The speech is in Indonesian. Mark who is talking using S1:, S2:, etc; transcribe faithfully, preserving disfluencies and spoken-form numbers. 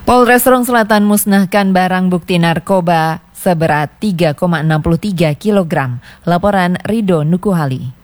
S1: Polres Sorong Selatan musnahkan barang bukti narkoba seberat tiga koma enam tiga kilogram. Laporan Rido Nukuhali.